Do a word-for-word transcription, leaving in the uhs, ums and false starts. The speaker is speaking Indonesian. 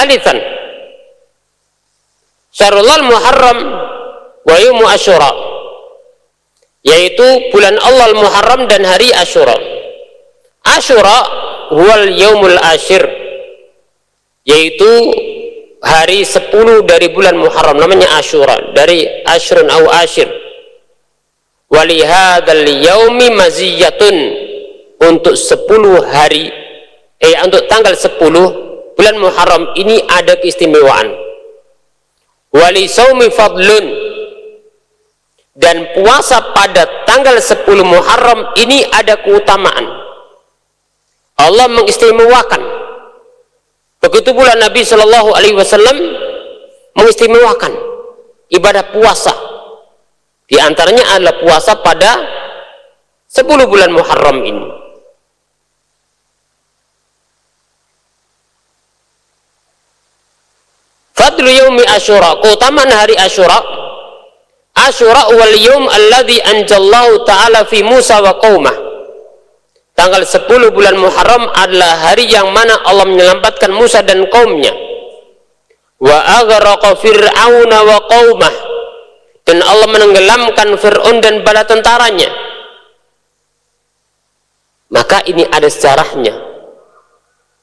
Thalithan, Syahrul Muharram wa Yaumu Asyura, yaitu bulan Allah Muharram dan hari Asyura. Asyura huwal yaumul ashir, yaitu hari sepuluh dari bulan Muharram, namanya Asyura, dari asyrun au ashir. Walihadzal yaumi maziyatun, untuk sepuluh hari eh untuk tanggal sepuluh bulan Muharram ini ada keistimewaan. Wali saumi fadlun, dan puasa pada tanggal sepuluh Muharram ini ada keutamaan. Allah mengistimewakan. Begitu pula Nabi Shallallahu Alaihi Wasallam mengistimewakan ibadah puasa. Di antaranya adalah puasa pada sepuluh bulan Muharram ini. Fadlu yaumi Asyura, keutamaan hari Asyura. Asyura wal yaum alladzi anjallahu ta'ala fi Musa wa qaumah. Tanggal sepuluh bulan Muharram adalah hari yang mana Allah menyelamatkan Musa dan kaumnya. Wa aghraqa fir'auna wa qaumah, dan Allah menenggelamkan Fir'aun dan bala tentaranya. Maka ini ada sejarahnya.